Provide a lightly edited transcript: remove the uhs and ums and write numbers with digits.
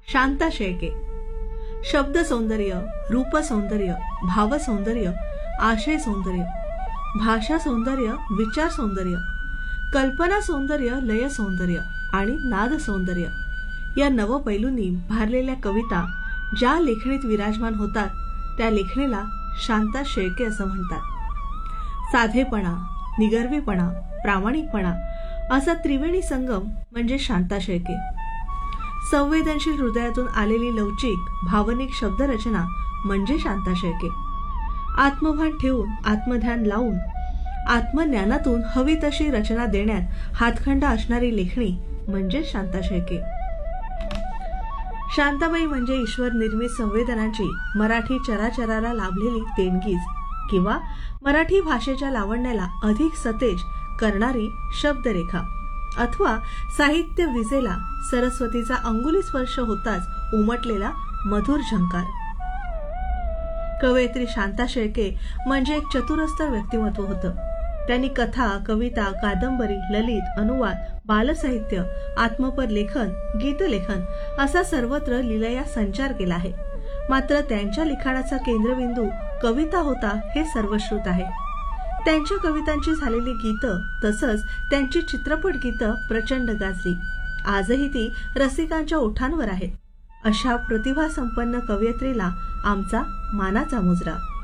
शांता शेळके. शब्द सौंदर्य, रूप सौंदर्य, भाव सौंदर्य, आशय सौंदर्य, भाषा सौंदर्य, विचार सौंदर्य, कल्पना सौंदर्य, लय सौंदर्य आणि नाद सौंदर्य या नवपैलूंनी भारलेल्या कविता ज्या लेखणीत विराजमान होतात त्या लेखणीला शांता शेळके असं म्हणतात. साधेपणा, निगर्वीपणा, प्रामाणिकपणा असा त्रिवेणी संगम म्हणजे शांता शेळके. संवेदनशील हृदयातून आलेली लवचिक भावनिक शब्दरचना म्हणजे शांता शेळके. आत्मभान ठेवून, आत्मध्यान लावून, आत्मज्ञानातून हवी तशी रचना देण्यात हातखंडा असणारी लेखणी म्हणजे शांता शेळके. शांताबाई म्हणजे ईश्वर निर्मित संवेदनांची मराठी चराचराला लाभलेली देणगीच किंवा मराठी भाषेच्या लावण्याला अधिक सतेज करणारी शब्दरेखा अथवा साहित्य विजेला सरस्वतीचा अंगुली स्पर्श होताच उमटलेला मधुर झंकार. कवयित्री शांता शेळके म्हणजे एक चतुरस्र व्यक्तिमत्व होतं. त्यांनी कथा, कविता, कादंबरी, ललित, अनुवाद, बालसाहित्य, आत्मपद लेखन, गीतलेखन असा सर्वत्र लीलया संचार केला आहे. मात्र त्यांच्या लिखाणाचा केंद्रबिंदू कविता होता हे सर्वश्रुत आहे. त्यांच्या कवितांची झालेली गीतं तसंच त्यांची चित्रपट गीतं प्रचंड गाजली. आजही ती रसिकांच्या ओठांवर आहेत. अशा प्रतिभासंपन्न कवयित्रीला आमचा मानाचा मुजरा.